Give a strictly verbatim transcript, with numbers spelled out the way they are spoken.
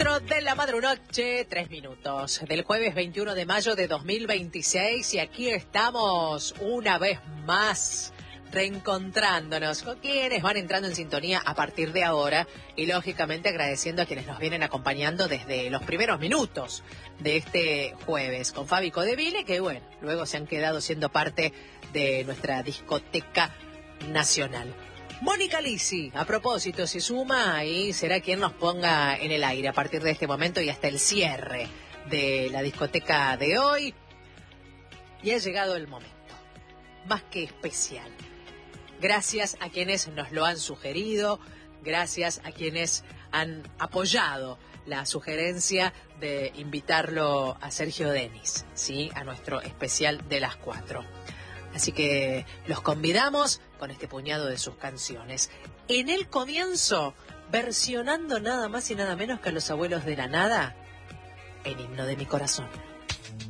cuatro de la madrunoche, tres minutos, del jueves veintiuno de mayo de dos mil veintiséis, y aquí estamos una vez más reencontrándonos con quienes van entrando en sintonía a partir de ahora y lógicamente agradeciendo a quienes nos vienen acompañando desde los primeros minutos de este jueves, con Fabi Codeville, que bueno, luego se han quedado siendo parte de nuestra discoteca nacional. Mónica Lisi, a propósito, se suma y será quien nos ponga en el aire a partir de este momento y hasta el cierre de la discoteca de hoy. Y ha llegado el momento, más que especial. Gracias a quienes nos lo han sugerido, gracias a quienes han apoyado la sugerencia de invitarlo a Sergio Denis, ¿sí? A nuestro especial de las cuatro. Así que los convidamos con este puñado de sus canciones. En el comienzo, versionando nada más y nada menos que a los Abuelos de la Nada, el himno de mi corazón.